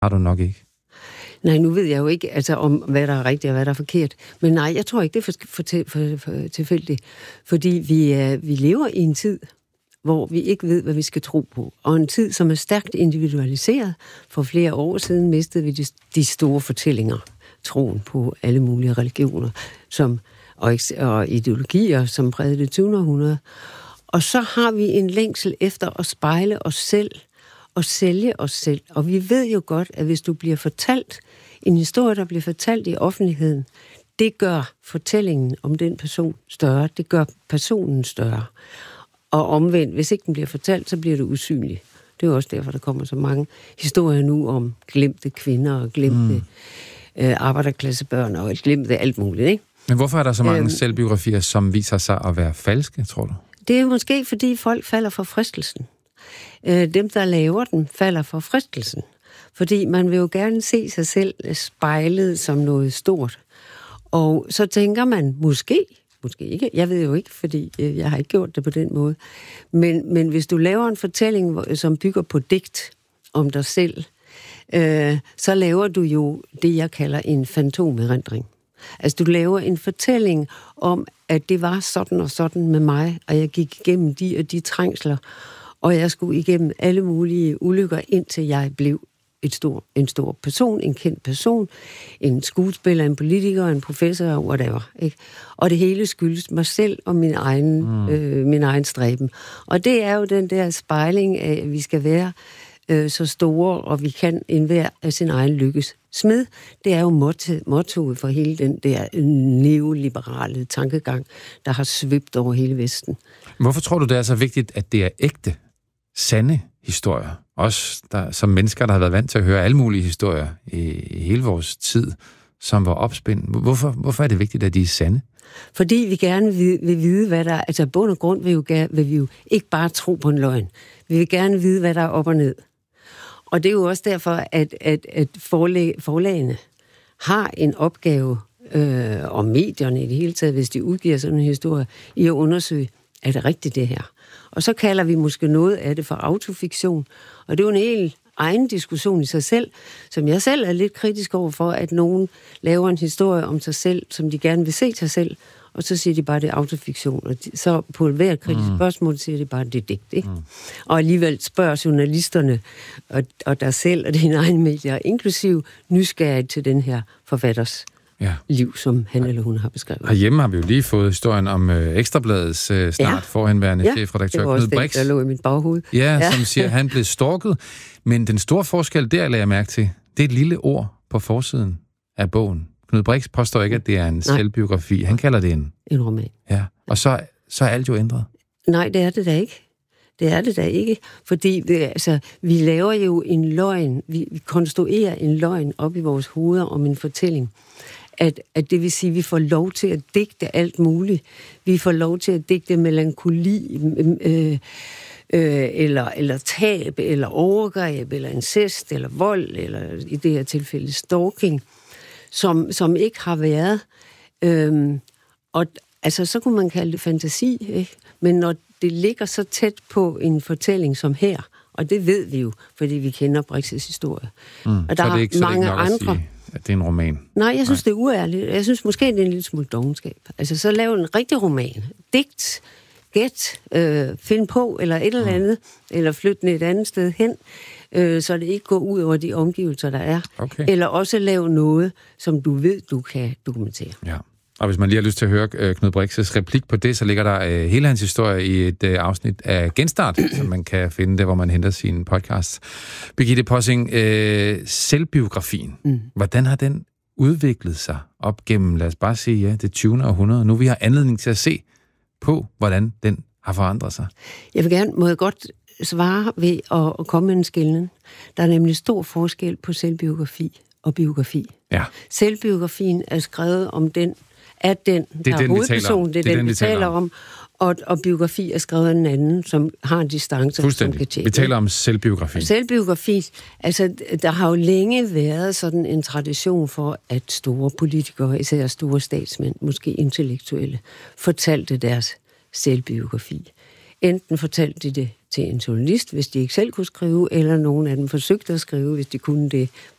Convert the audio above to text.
har du nok ikke. Nej, nu ved jeg jo ikke, altså, om hvad der er rigtigt og hvad der er forkert. Men nej, jeg tror ikke, det er for tilfældigt. Fordi vi lever i en tid, hvor vi ikke ved, hvad vi skal tro på. Og en tid, som er stærkt individualiseret. For flere år siden mistede vi de store fortællinger. Troen på alle mulige religioner og ideologier, som prægede det 20. århundrede. Og så har vi en længsel efter at spejle os selv og sælge os selv. Og vi ved jo godt, at hvis du bliver fortalt en historie, der bliver fortalt i offentligheden, det gør fortællingen om den person større. Det gør personen større. Og omvendt, hvis ikke den bliver fortalt, så bliver det usynligt. Det er jo også derfor, der kommer så mange historier nu om glemte kvinder og glemte arbejderklassebørn og glemte alt muligt, ikke? Men hvorfor er der så mange selvbiografier, som viser sig at være falske, tror du? Det er måske, fordi folk falder for fristelsen. Dem, der laver den, falder for fristelsen. Fordi man vil jo gerne se sig selv spejlet som noget stort. Og så tænker man, måske ikke, jeg ved jo ikke, fordi jeg har ikke gjort det på den måde. Men hvis du laver en fortælling, som bygger på digt om dig selv, så laver du jo det, jeg kalder en fantomerindring. Altså, du laver en fortælling om, at det var sådan og sådan med mig, og jeg gik igennem de og de trængsler, og jeg skulle igennem alle mulige ulykker, indtil jeg blev en stor person, en kendt person, en skuespiller, en politiker, en professor, whatever, ikke? Og det hele skyldes mig selv og min egen stræben. Og det er jo den der spejling af, at vi skal være så store, og vi kan enhver af sin egen lykkes smed. Det er jo mottoet for hele den der neoliberale tankegang, der har svøbt over hele Vesten. Hvorfor tror du, det er så vigtigt, at det er ægte, sande historier? Også som mennesker, der har været vant til at høre alle mulige historier i hele vores tid, som var opspændt. Hvorfor er det vigtigt, at de er sande? Fordi vi gerne vil vide, hvad der er. Altså, bund og grund vil vi jo ikke bare tro på en løgn. Vi vil gerne vide, hvad der er op og ned. Og det er jo også derfor, at forlagene har en opgave, og medierne i det hele taget, hvis de udgiver sådan en historie, i at undersøge, er det rigtigt det her? Og så kalder vi måske noget af det for autofiktion. Og det er jo en helt egen diskussion i sig selv, som jeg selv er lidt kritisk over for, at nogen laver en historie om sig selv, som de gerne vil se sig selv, og så siger de bare, det er autofiktion. Og så på hver kritisk spørgsmål siger de bare, det er digt, ikke? Og alligevel spørger journalisterne og dig selv og dine egne medier, inklusiv nysgerrighed til den her forfatters liv, som han eller hun har beskrevet. Herhjemme har vi jo lige fået historien om Ekstrabladets snart forhenværende chefredaktør Knud Brix. Der lå i mit baghoved. Som siger, at han blev stalket. Men den store forskel, der lagde jeg mærke til, det er et lille ord på forsiden af bogen. Knud Brix påstår ikke, at det er en selvbiografi. Han kalder det en roman. Ja, og så er alt jo ændret. Nej, det er det da ikke. Det er det da ikke, fordi vi laver jo en løgn, vi konstruerer en løgn op i vores hoveder om en fortælling. At det vil sige, at vi får lov til at digte alt muligt. Vi får lov til at digte melankoli, eller tab, eller overgreb, eller incest, eller vold, eller i det her tilfælde stalking, som ikke har været. Og altså, så kunne man kalde det fantasi, ikke? Men når det ligger så tæt på en fortælling som her, og det ved vi jo, fordi vi kender Brix' historie. Og der så er det ikke så mange andre... Sige, at det er en roman? Nej, jeg synes, det er uærligt. Jeg synes måske, det er en lille smule dovenskab. Altså, så lav en rigtig roman. Digt, gæt, find på, eller et eller andet, eller flyt den et andet sted hen, så det ikke går ud over de omgivelser, der er. Okay. Eller også lave noget, som du ved, du kan dokumentere. Ja. Og hvis man lige har lyst til at høre Knud Brix' replik på det, så ligger der hele hans historie i et afsnit af Genstart, som man kan finde der, hvor man henter sine podcasts. Birgitte Possing, selvbiografien, hvordan har den udviklet sig op gennem, lad os bare sige, det 20. århundrede? Nu vi har anledning til at se på, hvordan den har forandret sig. Må jeg godt svare ved at komme med en skelnen. Der er nemlig stor forskel på selvbiografi og biografi. Ja. Selvbiografien er skrevet om den, der er hovedpersonen, det er den, vi taler om, og biografi er skrevet af en anden, som har distancer. Fuldstændig. Vi taler om selvbiografi. Selvbiografi, altså der har jo længe været sådan en tradition for, at store politikere, især store statsmænd, måske intellektuelle, fortalte deres selvbiografi. Enten fortalte de det til en journalist, hvis de ikke selv kunne skrive, eller nogen af dem forsøgte at skrive, hvis de kunne det